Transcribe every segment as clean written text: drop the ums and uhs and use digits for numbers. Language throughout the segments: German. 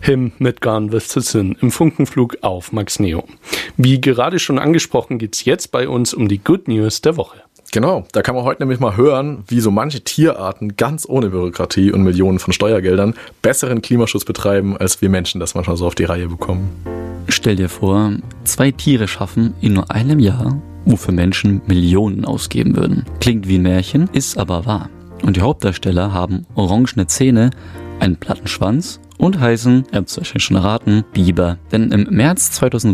Him mit Gone with the Sun im Funkenflug auf Max Neo. Wie gerade schon angesprochen, geht's jetzt bei uns um die Good News der Woche. Genau, da kann man heute nämlich mal hören, wie so manche Tierarten ganz ohne Bürokratie und Millionen von Steuergeldern besseren Klimaschutz betreiben, als wir Menschen das manchmal so auf die Reihe bekommen. Stell dir vor, 2 Tiere schaffen in nur einem Jahr, wofür Menschen Millionen ausgeben würden. Klingt wie ein Märchen, ist aber wahr. Und die Hauptdarsteller haben orangene Zähne, einen platten Schwanz und heißen, ihr habt es wahrscheinlich schon erraten, Biber. Denn im März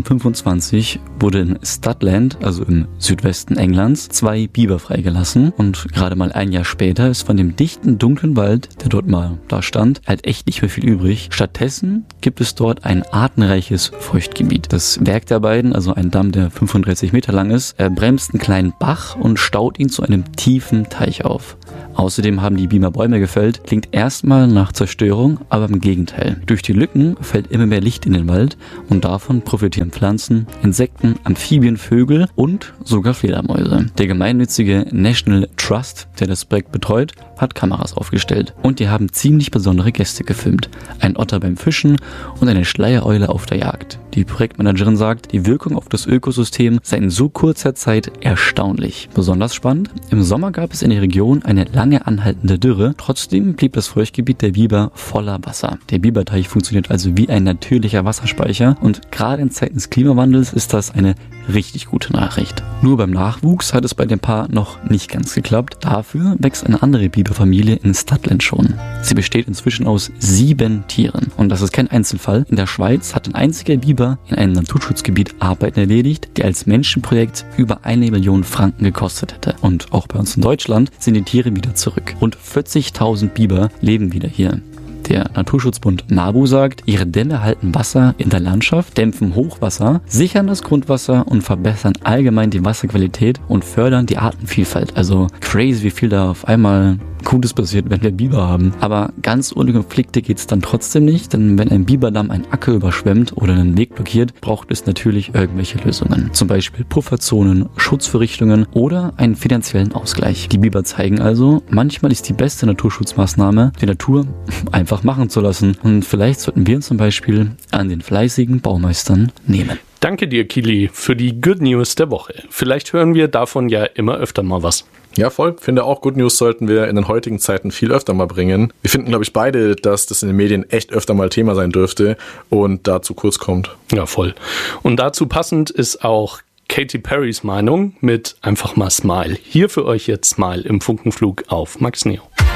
2025 wurde in Studland, also im Südwesten Englands, 2 Biber freigelassen. Und gerade mal ein Jahr später ist von dem dichten, dunklen Wald, der dort mal da stand, halt echt nicht mehr viel übrig. Stattdessen gibt es dort ein artenreiches Feuchtgebiet. Das Werk der beiden, also ein Damm, der 35 Meter lang ist, bremst einen kleinen Bach und staut ihn zu einem tiefen Teich auf. Außerdem haben die Biber Bäume gefällt, klingt erstmal nach Zerstörung, aber im Gegenteil. Durch die Lücken fällt immer mehr Licht in den Wald und davon profitieren Pflanzen, Insekten, Amphibien, Vögel und sogar Fledermäuse. Der gemeinnützige National Trust, der das Projekt betreut, hat Kameras aufgestellt und die haben ziemlich besondere Gäste gefilmt. Ein Otter beim Fischen und eine Schleiereule auf der Jagd. Die Projektmanagerin sagt, die Wirkung auf das Ökosystem sei in so kurzer Zeit erstaunlich. Besonders spannend, im Sommer gab es in der Region eine lange anhaltende Dürre. Trotzdem blieb das Feuchtgebiet der Biber voller Wasser. Der Biberteich funktioniert also wie ein natürlicher Wasserspeicher und gerade in Zeiten des Klimawandels ist das eine richtig gute Nachricht. Nur beim Nachwuchs hat es bei dem Paar noch nicht ganz geklappt. Dafür wächst eine andere Biberfamilie in Studland schon. Sie besteht inzwischen aus 7 Tieren. Und das ist kein Einzelfall. In der Schweiz hat ein einziger Biber in einem Naturschutzgebiet Arbeiten erledigt, die als Menschenprojekt über 1 Million Franken gekostet hätte. Und auch bei uns in Deutschland sind die Tiere wieder zurück. Rund 40.000 Biber leben wieder hier. Der Naturschutzbund NABU sagt, ihre Dämme halten Wasser in der Landschaft, dämpfen Hochwasser, sichern das Grundwasser und verbessern allgemein die Wasserqualität und fördern die Artenvielfalt. Also crazy, wie viel da auf einmal Gutes passiert, wenn wir Biber haben. Aber ganz ohne Konflikte geht's dann trotzdem nicht, denn wenn ein Biberdamm einen Acker überschwemmt oder einen Weg blockiert, braucht es natürlich irgendwelche Lösungen. Zum Beispiel Pufferzonen, Schutzvorrichtungen oder einen finanziellen Ausgleich. Die Biber zeigen also, manchmal ist die beste Naturschutzmaßnahme, die Natur einfach machen zu lassen. Und vielleicht sollten wir uns zum Beispiel an den fleißigen Baumeistern nehmen. Danke dir, Kili, für die Good News der Woche. Vielleicht hören wir davon ja immer öfter mal was. Ja, voll. Finde auch, Good News sollten wir in den heutigen Zeiten viel öfter mal bringen. Wir finden, glaube ich, beide, dass das in den Medien echt öfter mal Thema sein dürfte und da zu kurz kommt. Ja, voll. Und dazu passend ist auch Katy Perrys Meinung mit einfach mal Smile. Hier für euch jetzt Smile im Funkenflug auf Max Neo.